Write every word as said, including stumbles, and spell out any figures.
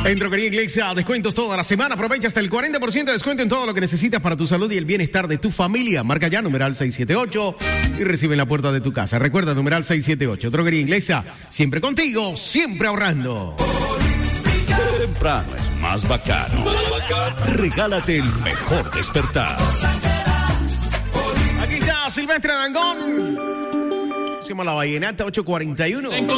En Droguería Iglesia, descuentos toda la semana. Aprovecha hasta el cuarenta por ciento de descuento en todo lo que necesitas para tu salud y el bienestar de tu familia. Marca ya numeral seis siete ocho y recibe en la puerta de tu casa. Recuerda, numeral seis siete ocho. Droguería Iglesia, siempre contigo, siempre ahorrando. Temprano es más bacano. Regálate el mejor despertar. Aquí está Silvestre Dangond. Se llama La Vallenata ocho cuarenta y uno.